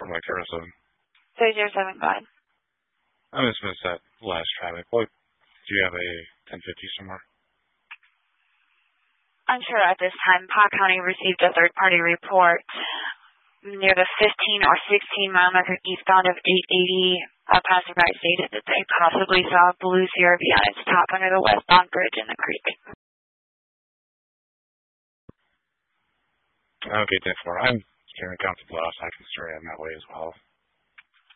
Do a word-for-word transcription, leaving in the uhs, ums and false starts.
from my Carson. three zero seven, go ahead. I just missed that last traffic. What, do you have a ten fifty somewhere? Unsure at this time. Pot County received a third-party report near the fifteen or sixteen mile marker eastbound of eight eighty. A passerby stated that they possibly saw a blue C R V on its top under the westbound bridge in the creek. Okay, ten four. I'm here in Council Bluffs. I can start in that way as well.